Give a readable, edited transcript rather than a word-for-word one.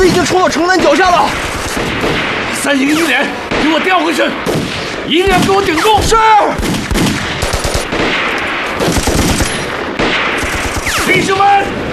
子已经冲到城南脚下了。 3营1连，给我调回去，1连给我顶住。 是。 弟兄们，